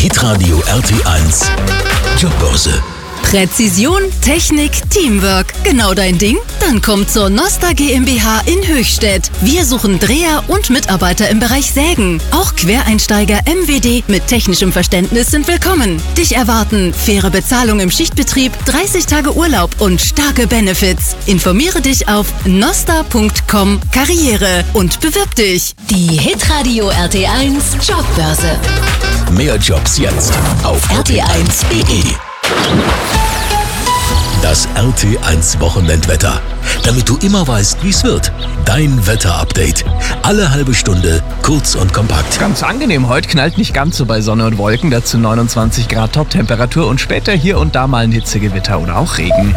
Hitradio RT1 Jobbörse. Präzision, Technik, Teamwork. Genau dein Ding? Dann komm zur Nosta GmbH in Höchstädt. Wir suchen Dreher und Mitarbeiter im Bereich Sägen. Auch Quereinsteiger MWD mit technischem Verständnis sind willkommen. Dich erwarten faire Bezahlung im Schichtbetrieb, 30 Tage Urlaub und starke Benefits. Informiere dich auf nosta.com Karriere und bewirb dich. Die Hitradio RT1 Jobbörse. Mehr Jobs jetzt auf RT1.de. Das RT1 Wochenendwetter. Damit du immer weißt, wie es wird. Dein Wetterupdate. Alle halbe Stunde, kurz und kompakt. Ganz angenehm heute, knallt nicht ganz so bei Sonne und Wolken, dazu 29 Grad Toptemperatur und später hier und da mal ein Hitzegewitter oder auch Regen.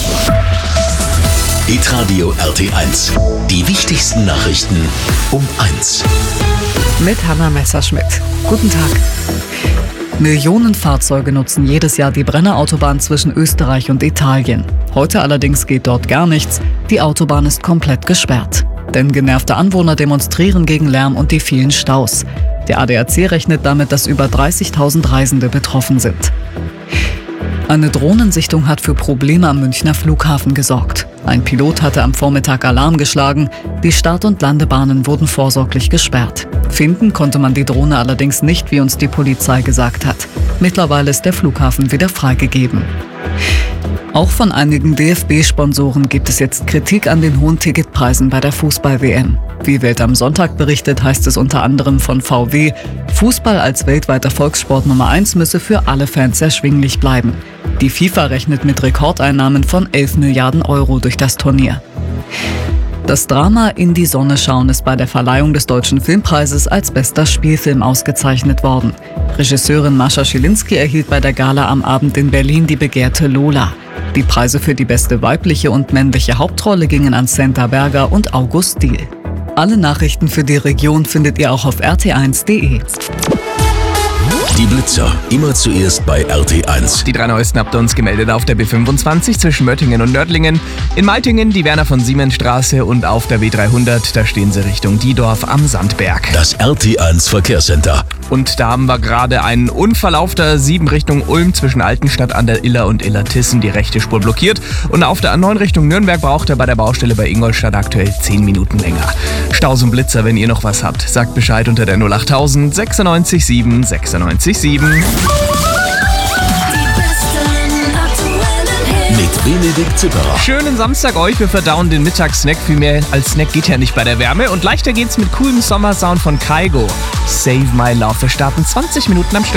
Hitradio RT1. Die wichtigsten Nachrichten um 1. Mit Hanna Messerschmidt. Guten Tag. Millionen Fahrzeuge nutzen jedes Jahr die Brennerautobahn zwischen Österreich und Italien. Heute allerdings geht dort gar nichts. Die Autobahn ist komplett gesperrt. Denn genervte Anwohner demonstrieren gegen Lärm und die vielen Staus. Der ADAC rechnet damit, dass über 30.000 Reisende betroffen sind. Eine Drohnensichtung hat für Probleme am Münchner Flughafen gesorgt. Ein Pilot hatte am Vormittag Alarm geschlagen. Die Start- und Landebahnen wurden vorsorglich gesperrt. Finden konnte man die Drohne allerdings nicht, wie uns die Polizei gesagt hat. Mittlerweile ist der Flughafen wieder freigegeben. Auch von einigen DFB-Sponsoren gibt es jetzt Kritik an den hohen Ticketpreisen bei der Fußball-WM. Wie Welt am Sonntag berichtet, heißt es unter anderem von VW, Fußball als weltweiter Volkssport Nummer 1 müsse für alle Fans erschwinglich bleiben. Die FIFA rechnet mit Rekordeinnahmen von 11 Milliarden Euro durch das Turnier. Das Drama In die Sonne schauen ist bei der Verleihung des Deutschen Filmpreises als bester Spielfilm ausgezeichnet worden. Regisseurin Mascha Schilinski erhielt bei der Gala am Abend in Berlin die begehrte Lola. Die Preise für die beste weibliche und männliche Hauptrolle gingen an Senta Berger und August Diehl. Alle Nachrichten für die Region findet ihr auch auf rt1.de. Die Blitzer, immer zuerst bei RT1. Die 3 neuesten habt ihr uns gemeldet auf der B25 zwischen Möttingen und Nördlingen. In Meitingen die Werner von Siemens Straße und auf der B300, da stehen sie Richtung Diedorf am Sandberg. Das RT1 Verkehrscenter. Und da haben wir gerade einen Unfall auf der 7 Richtung Ulm zwischen Altenstadt an der Iller und Illertissen, die rechte Spur blockiert. Und auf der A9 Richtung Nürnberg braucht er bei der Baustelle bei Ingolstadt aktuell 10 Minuten länger. Staus und Blitzer, wenn ihr noch was habt, sagt Bescheid unter der 08000 96 7 96 7. Mit Benedikt Zipperer. Schönen Samstag euch, wir verdauen den Mittagssnack. Viel mehr als Snack geht ja nicht bei der Wärme. Und leichter geht's mit coolem Sommersound von Kygo. Save My Love. Wir starten 20 Minuten am Stück.